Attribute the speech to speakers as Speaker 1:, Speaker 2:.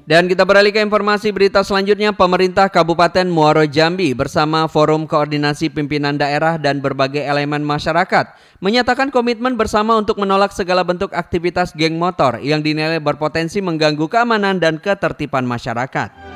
Speaker 1: Dan kita beralih ke informasi berita selanjutnya. Pemerintah Kabupaten Muaro Jambi bersama Forum Koordinasi Pimpinan Daerah dan berbagai elemen masyarakat menyatakan komitmen bersama untuk menolak segala bentuk aktivitas geng motor yang dinilai berpotensi mengganggu keamanan dan ketertiban masyarakat.